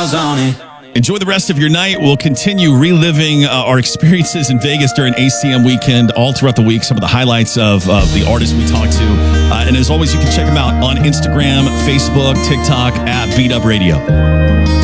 miles on it. Enjoy the rest of your night. We'll continue reliving our experiences in Vegas during ACM weekend all throughout the week, some of the highlights of the artists we talked to. And as always, you can check them out on Instagram, Facebook, TikTok at Beat Up Radio.